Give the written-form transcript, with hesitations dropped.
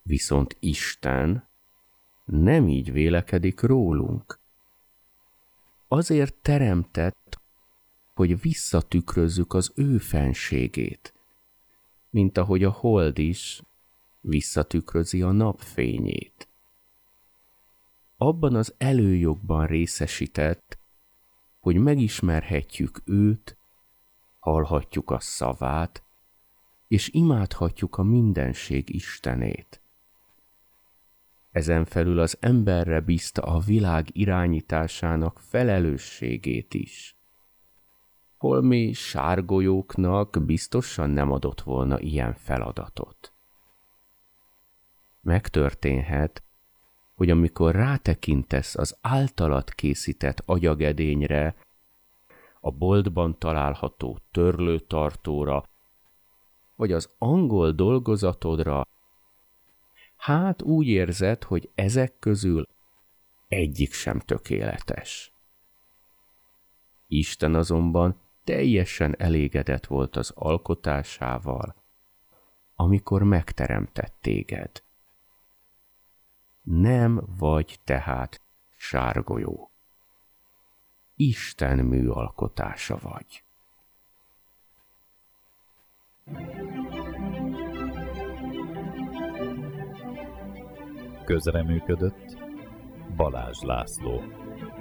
Viszont Isten nem így vélekedik rólunk. Azért teremtett, hogy visszatükrözzük az ő fenségét, mint ahogy a hold is visszatükrözi a napfényét. Abban az előjogban részesített, hogy megismerhetjük őt, hallhatjuk a szavát, és imádhatjuk a mindenség Istenét. Ezen felül az emberre bízta a világ irányításának felelősségét is. Holmi sárgolyóknak biztosan nem adott volna ilyen feladatot. Megtörténhet, hogy amikor rátekintesz az általad készített agyagedényre, a boltban található törlőtartóra, vagy az angol dolgozatodra, hát úgy érzed, hogy ezek közül egyik sem tökéletes. Isten azonban teljesen elégedett volt az alkotásával, amikor megteremtett téged. Nem vagy tehát sárgolyó. Isten műalkotása vagy. Közreműködött Balázs László.